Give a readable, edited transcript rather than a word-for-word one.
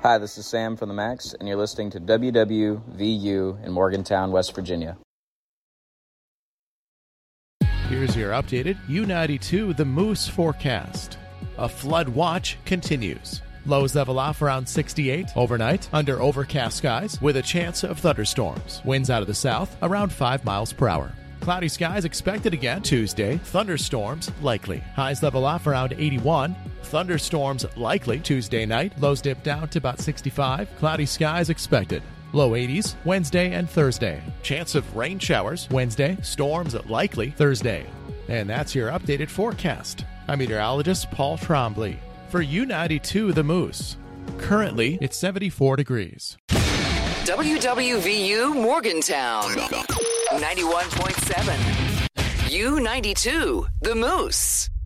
Hi, this is Sam from the Max, and you're listening to WWVU in Morgantown, West Virginia. Here's your updated U92 The Moose forecast. A flood watch continues. Lows level off around 68 overnight under overcast skies with a chance of thunderstorms. Winds out of the south around 5 miles per hour. Cloudy skies expected again Tuesday. Thunderstorms likely. Highs level off around 81. Thunderstorms likely Tuesday night. Lows dip down to about 65. Cloudy skies expected. Low 80s Wednesday and Thursday. Chance of rain showers Wednesday. Storms likely Thursday. And that's your updated forecast. I'm meteorologist Paul Trombley for U92 The Moose. Currently, it's 74 degrees. WWVU Morgantown 91.7. U92 The Moose.